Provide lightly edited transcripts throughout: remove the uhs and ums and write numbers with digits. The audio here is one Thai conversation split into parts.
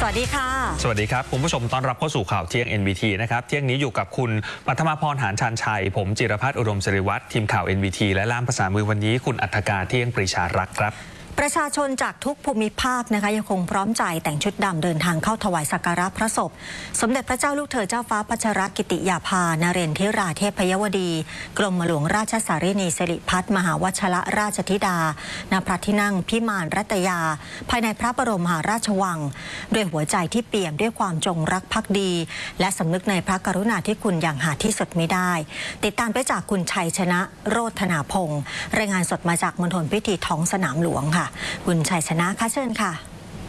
วัสดีค่ะสวัสดีครับคุณผู้ชมต้อนรับเข้าสู่ข่าวเที่ยง NBT นะครับเที่ยงนี้อยู่กับคุณปัทมาพรหานชานชัยผมจิรพัฒน์อุดมศิริวัฒน์ทีมข่าว NBT และล่ามภาษามือวันนี้คุณอัฏฐกาเที่ยงปรีชารักษ์ครับประชาชนจากทุกภูมิภาคนะคะยังคงพร้อมใจแต่งชุดดำเดินทางเข้าถวายสักการะพระศพสมเด็จพระเจ้าลูกเธอเจ้าฟ้าพัชรกิติยาภานเรนทิราเทพยวดีกรมหลวงราชสารินีสิริพัฒน์มหาวชรราชธิดาณพระที่นั่งพิมานรัตยาภายในพระบรมมหาราชวังด้วยหัวใจที่เปี่ยมด้วยความจงรักภักดีและสำนึกในพระกรุณาธิคุณอย่างหาที่สุดไม่ได้ติดตามไปจากคุณชัยชนะโรธนาพงศ์รายงานสดมาจากมณฑลพิธีท้องสนามหลวงค่ะคุณชัยชนะค่ะเชิญค่ะ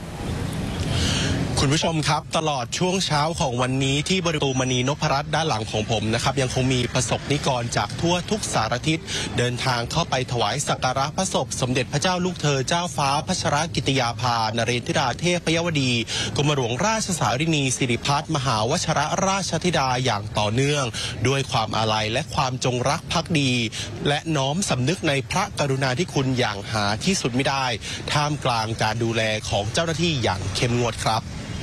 คุณผู้ชมครับตลอดช่วงเช้าของวันนี้ที่บริเวณตูมณีนพรัตน์ด้านหลังของผมนะครับยังคงมีประสบนิกรจากทั่วทุกสารทิศเดินทางเข้าไปถวายสักการะพระศพสมเด็จพระเจ้าลูกเธอเจ้าฟ้าพัชรกิติยาภานเรนทิราเทพยวดีกรมหลวงราชสารินีสิริพัฒน์มหาวชรราชธิดาอย่างต่อเนื่องด้วยความอาลัยและความจงรักภักดีและน้อมสำนึกในพระกรุณาธิคุณอย่างหาที่สุดไม่ได้ท่ามกลางการดูแลของเจ้าหน้าที่อย่างเข้มงวดครับ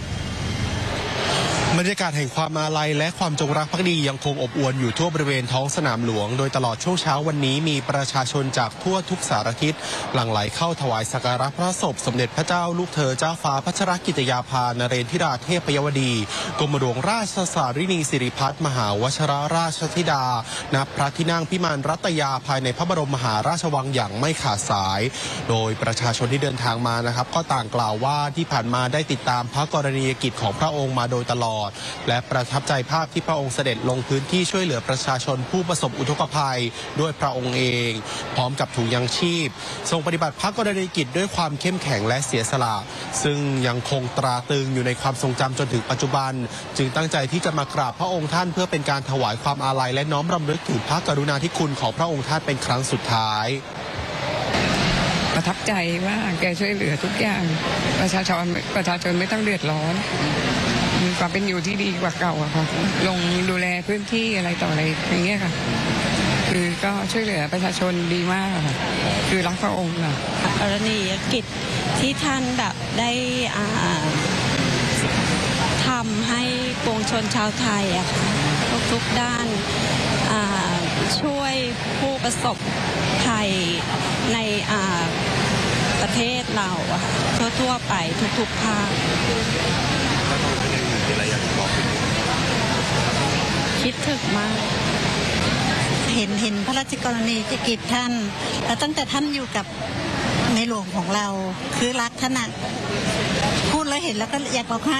บรรยากาศแห่งความอาลัยและความจงรักภักดียังคงอบอวลอยู่ทั่วบริเวณท้องสนามหลวงโดยตลอดช่วงเช้าวันนี้มีประชาชนจากทั่วทุกสารทิศหลั่งไหลเข้าถวายสักการะพระศพสมเด็จพระเจ้าลูกเธอเจ้าฟ้าพัชรกิติยาภานเรนทิราเทพยวดีกรมหลวงราชสารินีสิริพัฒน์มหาวชรราชธิดาณพระที่นั่งพิมานรัตยาภายในพระบรมมหาราชวังอย่างไม่ขาดสายโดยประชาชนที่เดินทางมานะครับก็ต่างกล่าวว่าที่ผ่านมาได้ติดตามพระกรณียกิจของพระองค์มาโดยตลอดและประทับใจภาพที่พระองค์เสด็จลงพื้นที่ช่วยเหลือประชาชนผู้ประสบอุทกภัยด้วยพระองค์เองพร้อมกับถุงยังชีพทรงปฏิบัติพระกรณียกิจด้วยความเข้มแข็งและเสียสละซึ่งยังคงตราตรึงอยู่ในความทรงจำจนถึงปัจจุบันจึงตั้งใจที่จะมากราบพระองค์ท่านเพื่อเป็นการถวายความอาลัยและน้อมรำลึกถึงพระกรุณาธิคุณของพระองค์ท่านเป็นครั้งสุดท้ายประทับใจว่าแกช่วยเหลือทุกอย่างประชาชนไม่ต้องเดือดร้อนมีความเป็นอยู่ที่ดีกว่าเก่าอะค่ะลงดูแลพื้นที่อะไรต่ออะไรอย่างเงี้ยค่ะคือก็ช่วยเหลือประชาชนดีมากค่ะคือรักพระองค์ค่ะกรณียกิจที่ท่านแบบได้ทำให้ปวงชนชาวไทยอะค่ะทุกด้านช่วยผู้ประสบภัยในประเทศเราอะทั่วไปทุกภาคคิดถึงมากเห็นพระราชกรณียกิจท่านแล้วตั้งแต่ท่านอยู่กับในหลวงของเราคือรักท่านพูดแล้วเห็นแล้วก็อยากร้องไห้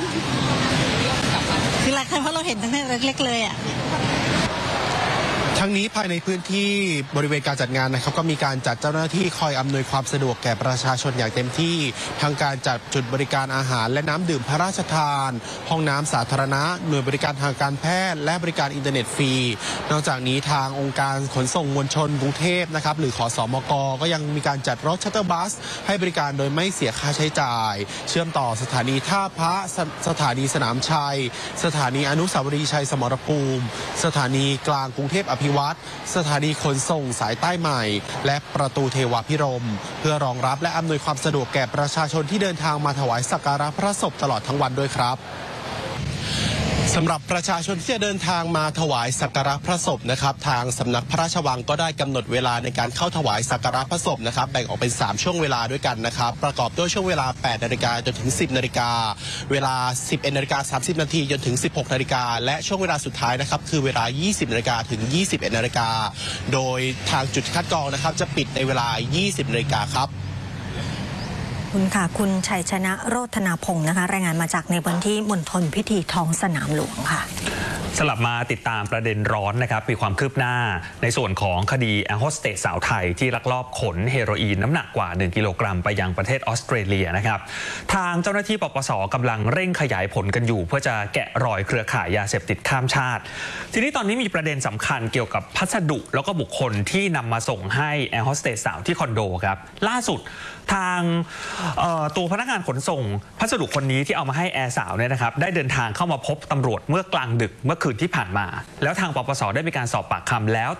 คือรักท่านเพราะเราเห็นตั้งแต่เล็กๆเลยอะทั้งนี้ภายในพื้นที่บริเวณการจัดงานนะครับก็มีการจัดเจ้าหน้าที่คอยอำนวยความสะดวกแก่ประชาชนอย่างเต็มที่ทั้งการจัดจุดบริการอาหารและน้ำดื่มพระราชทานห้องน้ำสาธารณะหน่วยบริการทางการแพทย์และบริการอินเทอร์เน็ตฟรีนอกจากนี้ทางองค์การขนส่งมวลชนกรุงเทพนะครับหรือขสมกก็ยังมีการจัดรถชัตเตอร์บัสให้บริการโดยไม่เสียค่าใช้จ่ายเชื่อมต่อสถานีท่าพระสถานีสนามชัยสถานีอนุสาวรีย์ชัยสมรภูมิสถานีกลางกรุงเทพอภิวัตรสถานีขนส่งสายใต้ใหม่และประตูเทวาพิรมเพื่อรองรับและอำนวยความสะดวกแก่ประชาชนที่เดินทางมาถวายสักการะพระศพตลอดทั้งวันด้วยครับสำหรับประชาชนที่จะเดินทางมาถวายสักการะพระศพนะครับทางสำนักพระราชวังก็ได้กำหนดเวลาในการเข้าถวายสักการะพระศพนะครับแบ่งออกเป็น3ช่วงเวลาด้วยกันนะครับประกอบด้วยช่วงเวลา 8 นาฬิกาจนถึง 10 นาฬิกาเวลา 11 นาฬิกา 30 นาทีจนถึง 16 นาฬิกาและช่วงเวลาสุดท้ายนะครับคือเวลา 20 นาฬิกาถึง 21 นาฬิกาโดยทางจุดคัดกรองนะครับจะปิดในเวลา 20 นาฬิกาครับคุณค่ะคุณชัยชนะโรธนาพงศ์นะคะรายงานมาจากในพื้นที่มณฑลพิธีท้องสนามหลวงค่ะสลับมาติดตามประเด็นร้อนนะครับมีความคืบหน้าในส่วนของคดีแอร์โฮสเตสสาวไทยที่ลักลอบขนเฮโรอีนน้ำหนักกว่า1 กิโลกรัมไปยังประเทศออสเตรเลียนะครับทางเจ้าหน้าที่ปปส.กำลังเร่งขยายผลกันอยู่เพื่อจะแกะรอยเครือข่ายยาเสพติดข้ามชาติทีนี้ตอนนี้มีประเด็นสำคัญเกี่ยวกับพัสดุแล้วก็บุคคลที่นำมาส่งให้แอร์โฮสเตสสาวที่คอนโดครับล่าสุดทางตัวพนักงานขนส่งพัสดุคนนี้ที่เอามาให้แอร์สาวเนี่ยนะครับได้เดินทางเข้ามาพบตำรวจเมื่อกลางดึกเมื่อคืนที่ผ่านมาแล้วทางปปส.ได้มีการสอบปากคำแล้ว